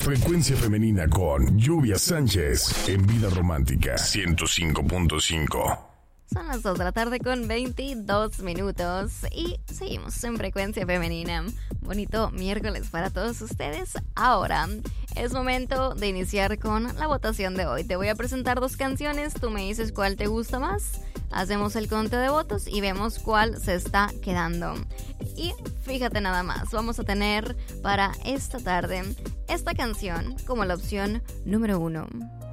Frecuencia femenina con Lluvia Sánchez en Vida Romántica 105.5. Son las 2 de la tarde con 22 minutos y seguimos en Frecuencia Femenina. Bonito miércoles para todos ustedes. Ahora es momento de iniciar con la votación de hoy. Te voy a presentar 2 canciones, tú me dices cuál te gusta más. Hacemos el conteo de votos y vemos cuál se está quedando. Y fíjate nada más, vamos a tener para esta tarde esta canción como la opción número 1.